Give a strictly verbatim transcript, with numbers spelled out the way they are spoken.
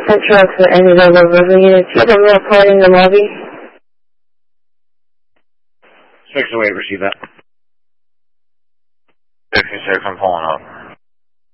Central to any of the living units. Do you have a male card in the lobby? Six oh eight, receive that. fifty-six, I'm pulling up.